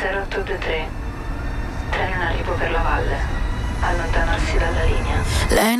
0823. Treno in arrivo per la valle. Allontanarsi dalla linea. Lei